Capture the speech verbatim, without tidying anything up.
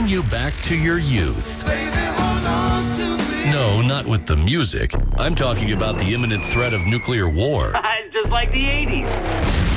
bringing you back to your youth. No, not with the music. I'm talking about the imminent threat of nuclear war. It's just like the eighties.